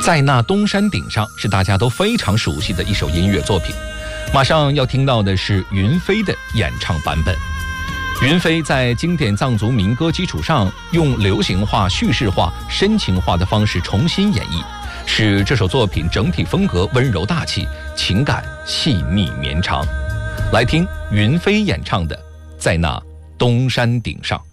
在那东山顶上是大家都非常熟悉的一首音乐作品。马上要听到的是云飞的演唱版本。云飞在经典藏族民歌基础上，用流行化、叙事化、深情化的方式重新演绎，使这首作品整体风格温柔大气，情感细密绵长。来听云飞演唱的《在那东山顶上》。